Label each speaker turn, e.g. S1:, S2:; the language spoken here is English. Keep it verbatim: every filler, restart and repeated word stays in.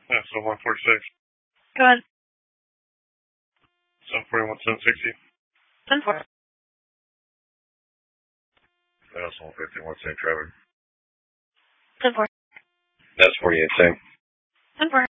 S1: Yeah, so one forty-six.
S2: Go ahead.
S1: seven forty-one, seven sixty.
S2: ten four.
S1: That's one fifty-one, same traffic.
S2: ten four.
S1: That's forty-eight, same.
S2: ten four.